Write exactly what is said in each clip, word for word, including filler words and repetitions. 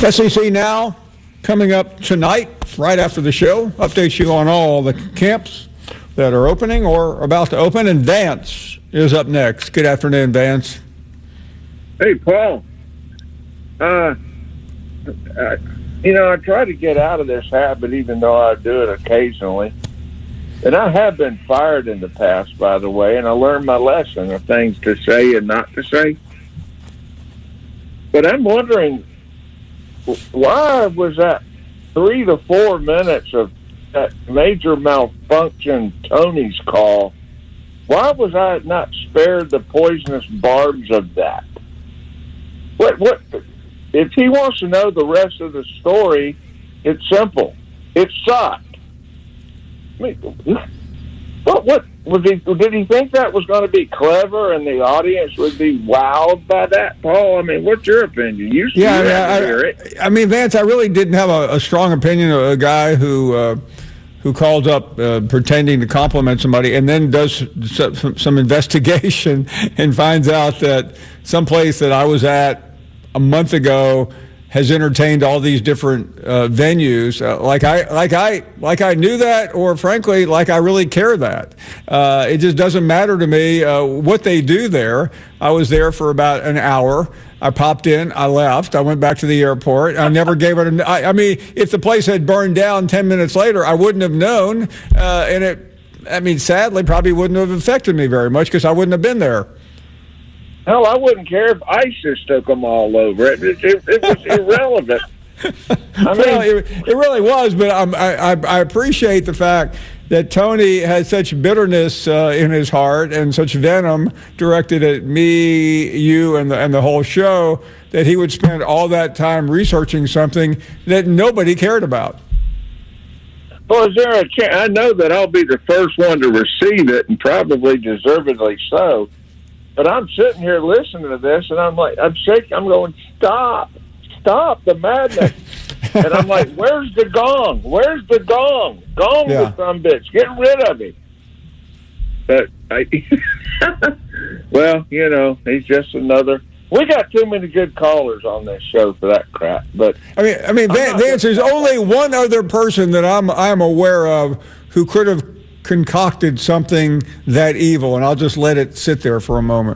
S E C Now coming up tonight, right after the show. Updates you on all the camps that are opening or about to open. And Vance is up next. Good afternoon, Vance. Hey, Paul. Uh, uh, you know, I try to get out of this habit, even though I do it occasionally. And I have been fired in the past, by the way, and I learned my lesson of things to say and not to say. But I'm wondering, why was that three to four minutes of that major malfunction Tony's call? Why was I not spared the poisonous barbs of that? What? What? If he wants to know the rest of the story, it's simple. It sucked. I mean, what? What was he? Did he think that was going to be clever, and the audience would be wowed by that, Paul? I mean, what's your opinion? You, yeah, you I, mean, hear I, it. I mean, Vance, I really didn't have a, a strong opinion of a guy who uh, who calls up uh, pretending to compliment somebody and then does some, some investigation and finds out that someplace that I was at a month ago has entertained all these different uh, venues, uh, like I like I like I knew that, or frankly, like I really care that. Uh, it just doesn't matter to me uh, what they do there. I was there for about an hour. I popped in, I left, I went back to the airport. I never gave it. A, I, I mean, if the place had burned down ten minutes later, I wouldn't have known, uh, and it. I mean, sadly, probably wouldn't have affected me very much because I wouldn't have been there. Hell, I wouldn't care if ISIS took them all over. It, it, it, it was irrelevant. I mean, well, it, it really was, but um, I, I, I appreciate the fact that Tony had such bitterness uh, in his heart and such venom directed at me, you, and the, and the whole show that he would spend all that time researching something that nobody cared about. Well, is there a chance? I know that I'll be the first one to receive it, and probably deservedly so. But I'm sitting here listening to this, and I'm like, I'm shaking. I'm going, stop, stop the madness. And I'm like, where's the gong? Where's the gong? Gong yeah. the some bitch. Get rid of him. But I, well, you know, he's just another. We got too many good callers on this show for that crap. But I mean, I mean, Van, Vance, there's only one other person that I'm I'm aware of who could have concocted something that evil, and I'll just let it sit there for a moment.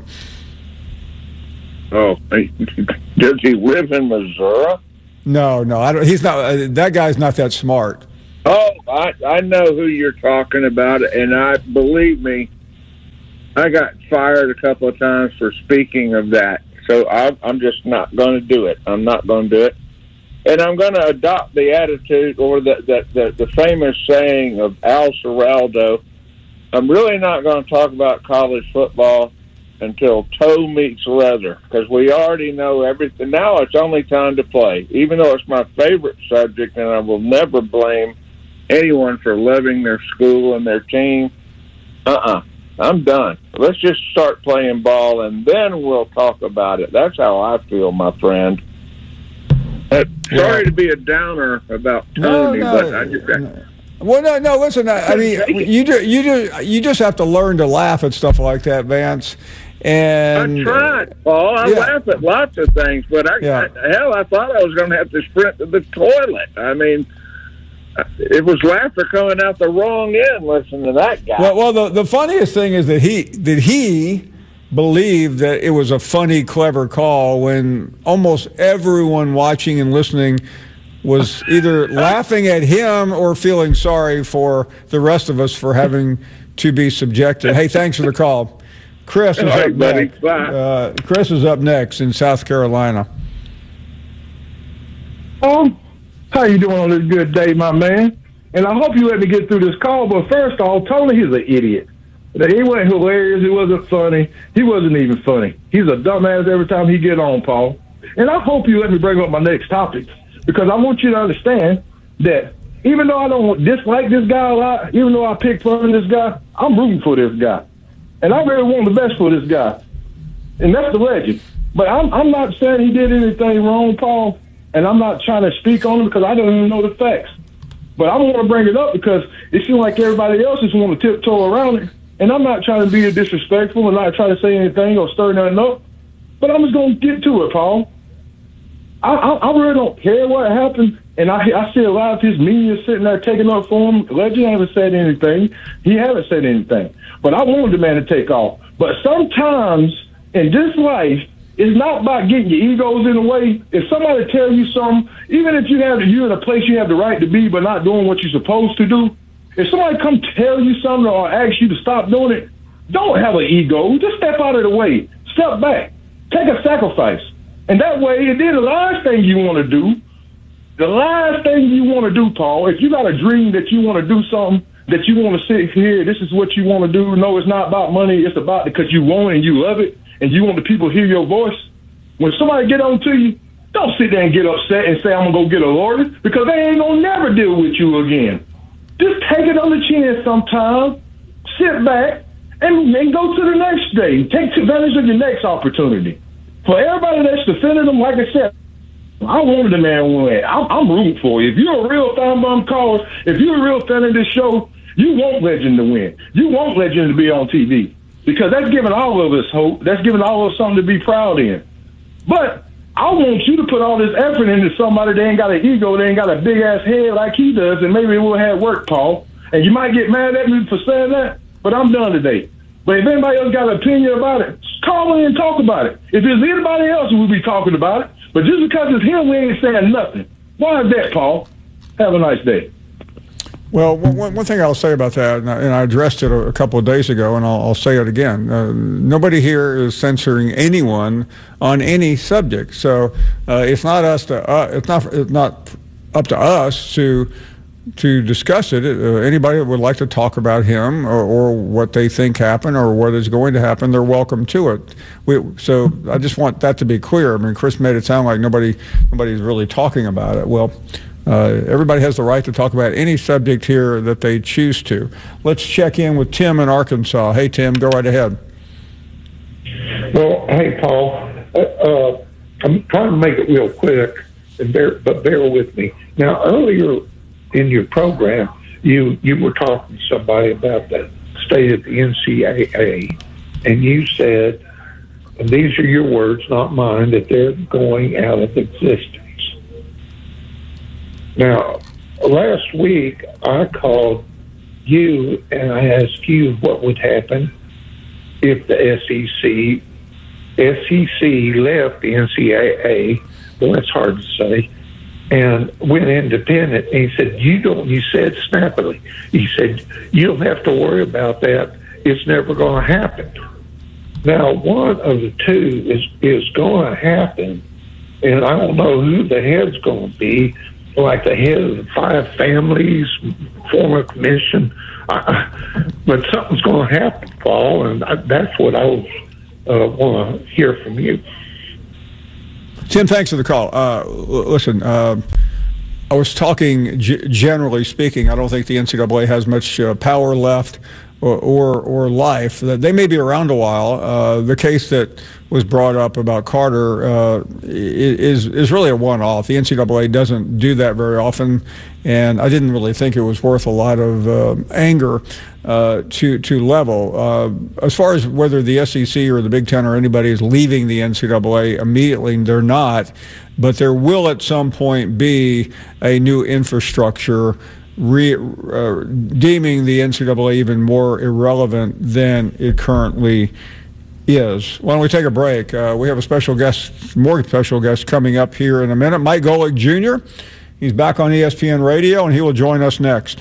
Oh, does he live in Missouri? No, no, I don't. He's not. Uh, that guy's not that smart. Oh, I I know who you're talking about, and I believe me, I got fired a couple of times for speaking of that. So I, I'm just not going to do it. I'm not going to do it. And I'm going to adopt the attitude or the, the, the, the famous saying of Al Seraldo, I'm really not going to talk about college football until toe meets leather, because we already know everything. Now it's only time to play, even though it's my favorite subject, and I will never blame anyone for loving their school and their team. Uh-uh. I'm done. Let's just start playing ball, and then we'll talk about it. That's how I feel, my friend. Uh, sorry yeah. to be a downer about Tony, no, no, but I just. No. Well, no, no. Listen, I, I mean, you do, you do, you just have to learn to laugh at stuff like that, Vance. And I tried, Paul. I yeah. laugh at lots of things, but I, yeah. I hell, I thought I was going to have to sprint to the toilet. I mean, it was laughter coming out the wrong end. Listening to that guy. Well, well, the the funniest thing is that he that he. believed that it was a funny, clever call when almost everyone watching and listening was either laughing at him or feeling sorry for the rest of us for having to be subjected. Hey, thanks for the call. Chris is All right, up buddy. next. Uh, Chris is up next in South Carolina. Um, how you doing on this good day, my man? And I hope you let me get through this call, but first off, Tony, he's an idiot. He wasn't hilarious. He wasn't funny. He wasn't even funny. He's a dumbass every time he get on, Paul. And I hope you let me bring up my next topic, because I want you to understand that even though I don't dislike this guy a lot, even though I pick fun of this guy, I'm rooting for this guy. And I really want the best for this guy. And that's the legend. But I'm, I'm not saying he did anything wrong, Paul, and I'm not trying to speak on him because I don't even know the facts. But I want to bring it up because it seems like everybody else just want to tiptoe around it. And I'm not trying to be disrespectful and not trying to say anything or stir nothing up, but I'm just going to get to it, Paul. I, I, I really don't care what happened. And I, I see a lot of his media sitting there taking up for him. Legend haven't said anything. He haven't said anything. But I wanted the man to take off. But sometimes in this life, it's not about getting your egos in the way. If somebody tell you something, even if you have you're in a place you have the right to be, but not doing what you're supposed to do, if somebody come tell you something or ask you to stop doing it, don't have an ego. Just step out of the way. Step back. Take a sacrifice. And that way, and then the last thing you want to do, the last thing you want to do, Paul, if you got a dream that you want to do something, that you want to sit here, this is what you want to do. No, it's not about money. It's about because you want it and you love it and you want the people to hear your voice. When somebody get on to you, don't sit there and get upset and say, I'm going to go get a lawyer, because they ain't going to never deal with you again. Just take it on the chin sometime, sit back, and then go to the next day. Take advantage of your next opportunity. For everybody that's defending them, like I said, I wanted the man to win. I'm, I'm rooting for you. If you're a real fan bomb caller, if you're a real fan of this show, you want Legend to win. You want Legend to be on T V, because that's giving all of us hope. That's giving all of us something to be proud in. But I want you to put all this effort into somebody that ain't got an ego, they ain't got a big ass head like he does, and maybe it will have work, Paul. And you might get mad at me for saying that, but I'm done today. But if anybody else got an opinion about it, call in and talk about it. If there's anybody else, we'll be talking about it. But just because it's him, we ain't saying nothing. Why is that, Paul? Have a nice day. Well, one, one thing I'll say about that, and I, and I addressed it a, a couple of days ago, and I'll, I'll say it again. Uh, nobody here is censoring anyone on any subject. So uh, it's not us to uh, it's not it's not up to us to to discuss it. Uh, anybody that would like to talk about him or, or what they think happened or what is going to happen, they're welcome to it. We, so I just want that to be clear. I mean, Chris made it sound like nobody nobody's really talking about it. Well. Uh, everybody has the right to talk about any subject here that they choose to. Let's check in with Tim in Arkansas. Hey, Tim, go right ahead. Well, hey, Paul. Uh, uh, I'm trying to make it real quick, and bear, but bear with me. Now, earlier in your program, you, you were talking to somebody about the state of the N C double A, and you said, and these are your words, not mine, that they're going out of existence. Now, last week, I called you and I asked you what would happen if the S E C S E C left the N C double A, well, that's hard to say, and went independent. And he said, you don't, you said snappily, he said, you don't have to worry about that. It's never going to happen. Now, one of the two is, is going to happen, and I don't know who the head's going to be, like the head of the five families, former commission. Uh, but something's going to happen, Paul, and I, that's what I uh, want to hear from you. Tim, thanks for the call. Uh, listen, uh, I was talking g- generally speaking. I don't think the N C double A has much uh, power left or, or or life. They may be around a while. Uh, the case that was brought up about Carter uh, is is really a one-off. The N C double A doesn't do that very often, and I didn't really think it was worth a lot of uh, anger uh, to to level. Uh, as far as whether the S E C or the Big Ten or anybody is leaving the N C double A immediately, they're not, but there will at some point be a new infrastructure Re, uh, deeming the N C double A even more irrelevant than it currently is. Why don't we take a break? Uh, we have a special guest, more special guest coming up here in a minute. Mike Golick Junior He's back on E S P N Radio, and he will join us next.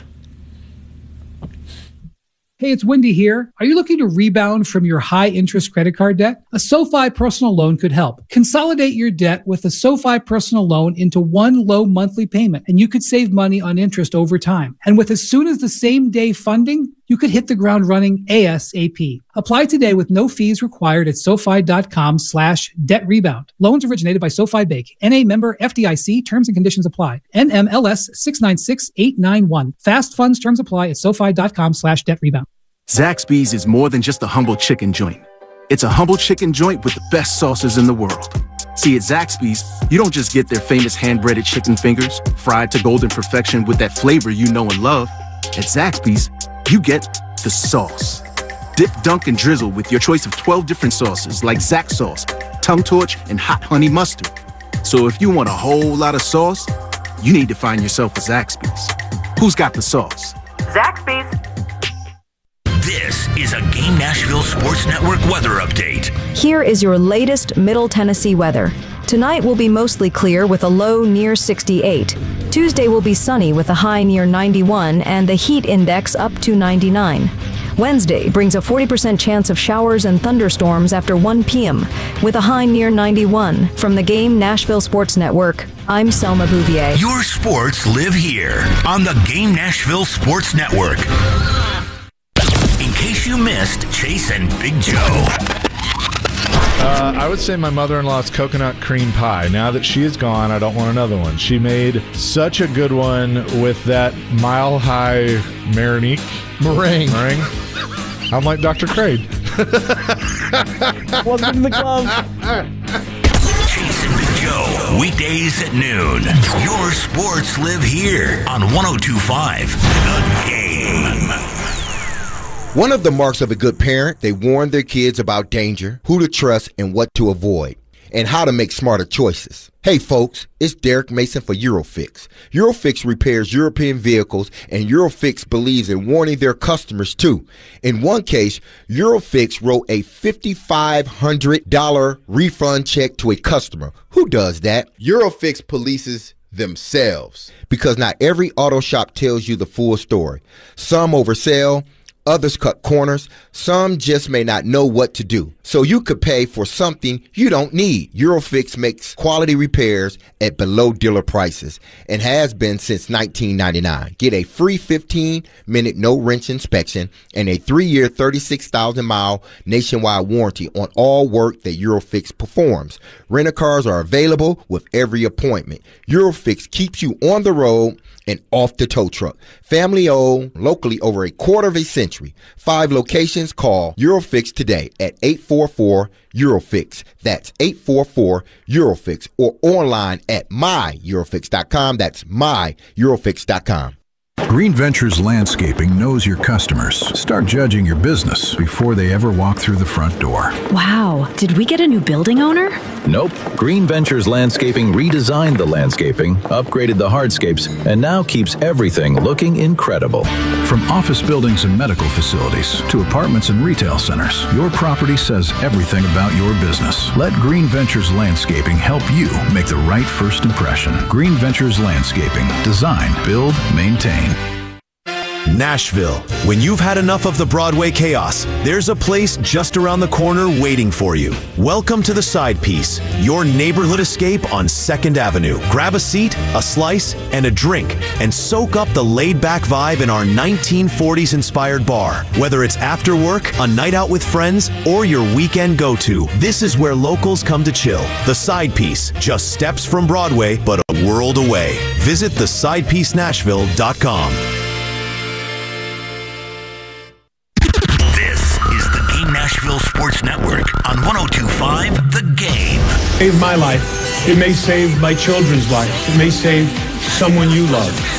Hey, it's Wendy here. Are you looking to rebound from your high-interest credit card debt? A SoFi personal loan could help. Consolidate your debt with a SoFi personal loan into one low monthly payment, and you could save money on interest over time. And with as soon as the same day funding, you could hit the ground running ASAP. Apply today with no fees required at SoFi.com slash debt rebound. Loans originated by SoFi Bank. N A member F D I C. Terms and conditions apply. N M L S six nine six eight nine one. Fast funds terms apply at SoFi.com slash debt rebound. Zaxby's is more than just a humble chicken joint. It's a humble chicken joint with the best sauces in the world. See, at Zaxby's, you don't just get their famous hand-breaded chicken fingers, fried to golden perfection with that flavor you know and love. At Zaxby's, you get the sauce. Dip, dunk, and drizzle with your choice of twelve different sauces like Zax sauce, tongue torch, and hot honey mustard. So if you want a whole lot of sauce, you need to find yourself a Zaxby's. Who's got the sauce? Zaxby's. This is a Game Nashville Sports Network weather update. Here is your latest Middle Tennessee weather. Tonight will be mostly clear with a low near sixty-eight. Tuesday will be sunny with a high near ninety-one and the heat index up to ninety-nine. Wednesday brings a forty percent chance of showers and thunderstorms after one p.m. with a high near ninety-one. From the Game Nashville Sports Network, I'm Selma Bouvier. Your sports live here on the Game Nashville Sports Network. In case you missed Chase and Big Joe. Uh, I would say my mother-in-law's coconut cream pie. Now that she is gone, I don't want another one. She made such a good one with that mile-high Marinique meringue. meringue. I'm like Doctor Craig. Welcome to the club. Chase and Big Joe, weekdays at noon. Your sports live here on one oh two point five The Game. One of the marks of a good parent, they warn their kids about danger, who to trust, and what to avoid, and how to make smarter choices. Hey folks, it's Derek Mason for Eurofix. Eurofix repairs European vehicles, and Eurofix believes in warning their customers too. In one case, Eurofix wrote a five thousand five hundred dollars refund check to a customer. Who does that? Eurofix polices themselves. Because not every auto shop tells you the full story. Some oversell. Others cut corners. Some just may not know what to do. So you could pay for something you don't need. Eurofix makes quality repairs at below dealer prices and has been since nineteen ninety-nine. Get a free fifteen minute no wrench inspection and a three year thirty-six thousand mile nationwide warranty on all work that Eurofix performs. Rent-a-cars are available with every appointment. Eurofix keeps you on the road and off the tow truck. Family owned, locally over a quarter of a century. Five locations. Call Eurofix today at eight four four Eurofix. That's eight four four Eurofix, or online at my eurofix dot com. That's my eurofix dot com. Green Ventures Landscaping knows your customers. Start judging your business before they ever walk through the front door. Wow, did we get a new building owner? Nope. Green Ventures Landscaping redesigned the landscaping, upgraded the hardscapes, and now keeps everything looking incredible. From office buildings and medical facilities to apartments and retail centers, your property says everything about your business. Let Green Ventures Landscaping help you make the right first impression. Green Ventures Landscaping. Design, build, maintain. Nashville. When you've had enough of the Broadway chaos, there's a place just around the corner waiting for you. Welcome to the Side Piece, your neighborhood escape on second Avenue. Grab a seat, a slice, and a drink, and soak up the laid-back vibe in our nineteen forties inspired bar. Whether it's after work, a night out with friends, or your weekend go-to, this is where locals come to chill. The Side Piece, just steps from Broadway, but a world away. Visit the side piece nashville dot com. Nashville Sports Network on one oh two point five The Game. Save my life. It may save my children's life. It may save someone you love.